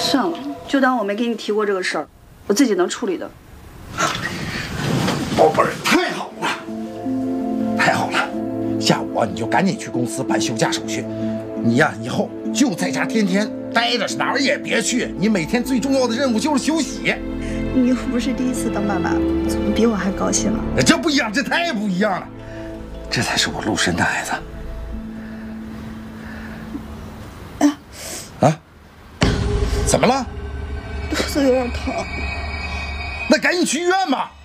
算了，就当我没给你提过这个事儿，我自己能处理的。 宝贝儿，太好了，太好了！下午啊，你就赶紧去公司办休假手续。你呀，以后就在家天天待着，哪儿也别去。你每天最重要的任务就是休息。 你又不是第一次当爸爸，怎么比我还高兴了？ 这不一样，这太不一样了。这才是我陆深的孩子。啊？怎么了？ 肚子有点疼。 那赶紧去医院吧。